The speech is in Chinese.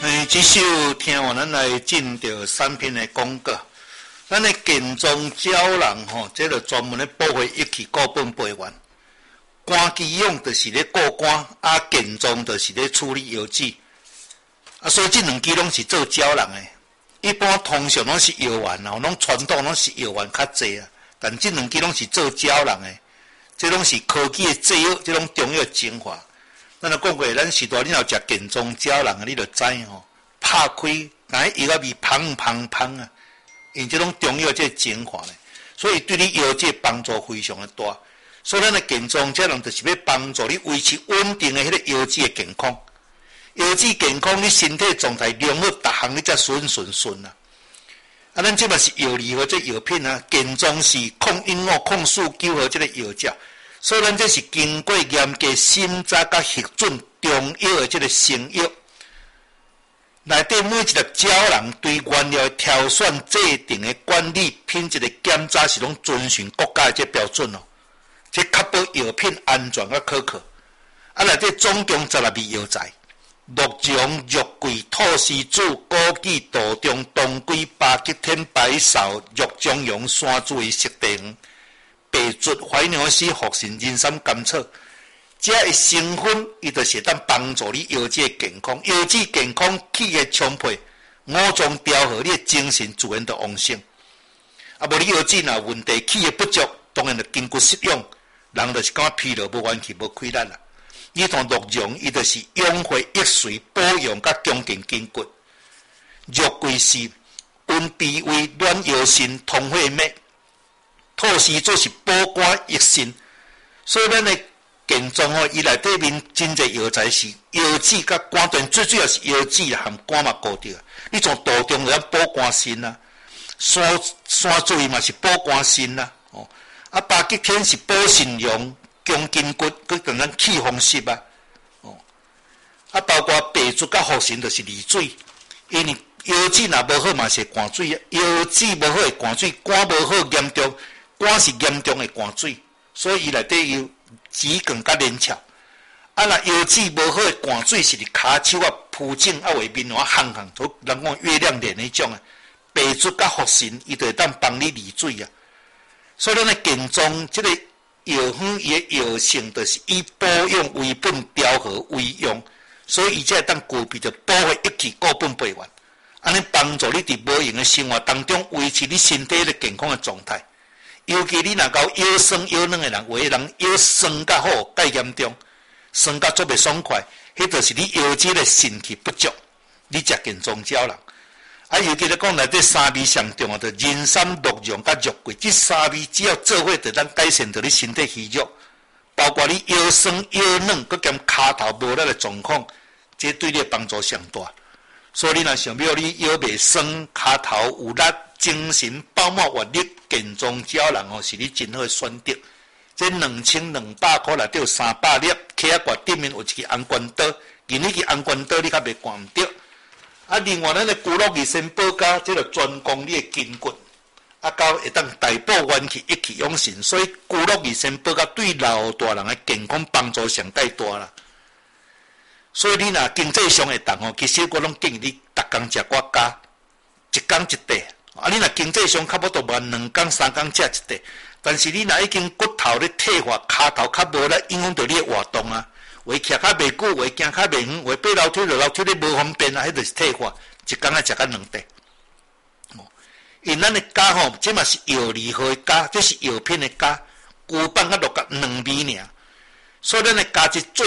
这首听完咱来进到产品的广告。咱的健壮胶囊这个专门咧保护益气固本培元。肝肌用就是咧固肝，健壮就是咧处理腰子。所以这两支拢是做胶囊的。一般通常拢是药丸拢传统拢是药丸较济啊。但这两支拢是做胶囊的，这拢是科技的制药，这种中药精华。咱就讲过，咱时代你若食健壮胶囊，你就知拍开，但迄药啊味香香香啊，因这种中药这精华咧，所以对你腰这帮助非常的大。所以咱的健壮胶囊就是要帮助你维持稳定的迄个腰子的健康。腰子健康，你身体状态良好，逐项你才顺啊。咱这嘛是药理和这药品啊，健壮是抗因五、抗四九和这个药剂。所以咱这是经过严格审查甲核准中药的这个成药，内底每一粒胶囊对原料的挑选制定的管理品质的检查是拢遵循国家的这标准这确保药品安全甲可靠。内底总共16味药材，鹿茸、肉桂、兔丝子、枸杞、杜仲、当归、巴吉天、白芍、肉苁蓉、山水、色地黄、白术、怀牛丝、茯神、人参、甘草，这的成分，伊就是当帮助你腰子健康。腰子健康，气血充沛，五脏调和，你的精神自然就旺盛。无你腰子若有问题，气血不足，当然就筋骨失养，人就是感觉疲劳、无元气、无气力啦。你同鹿茸，伊就是养血益髓、保养甲强健筋骨。肉桂是温脾胃、暖腰肾、通血脉。兔丝子是保肝益肾，所以咱的健壮伊内底面真侪药材是腰子甲肝断，最主要是腰子含肝嘛顾着。你从杜仲就保肝肾啊，山水嘛是保肝肾啊，巴吉天是保肾阳、强筋骨，佮让咱气风湿啊，包括白术甲茯神就是利水，因为腰子若无好嘛是寒水啊，腰子无好会寒水，肝无好严重。肝是严重的寒水，所以伊内底有脂肪甲连翘。若腰子无好的寒水是伫骹手啊、浮肿为面环烘烘，都人讲月亮脸迄种啊。白术甲茯神，伊就会当帮你利水啊。所以咱的健壮这个药方伊的药性，就是以保养为本、调和为用，所以伊才会当具备着保护益气固本培元，安尼帮助你伫无用的生活当中维持你身体的健康的状态。尤其你若搞腰酸腰软的人，有的人腰酸较好，介严重，酸甲做袂爽快，迄就是你腰子的肾气不足。你食健壮胶囊，尤其咧讲内底三味上重要，就人参、鹿茸甲肉桂，这三味只要做伙，就当改善到你身体虚弱，包括你腰酸腰软，佮兼骹头无力的状况，这对你的帮助上大。所以你若想要你腰袂酸、骹头有力、精神饱满活力，健壮胶囊是你真好的选择。这2200块内底有300粒，起啊挂顶面有一支红关刀，今日支红关刀你较袂挂唔着。另外咱的骨碌益生保加，这个专攻你的筋骨，到会当大补元气、益气养神，所以骨碌益生保加对老大人的健康帮助上介大啦。所以你若经济上会当其实我拢建议你逐工食我加，一工一袋。你若经济上差不多2、2工、3工食一袋，但是你若已经骨头咧退化、骹头较无咧影响到你的活动啊，会徛较袂久，会行较袂远，会爬楼梯落楼梯咧无方便啊，迄就是退化，一工要食到2袋。因咱的加这嘛是药理学的加，这是药品的加，牛蒡甲鹿角2味尔，所以咱的加是做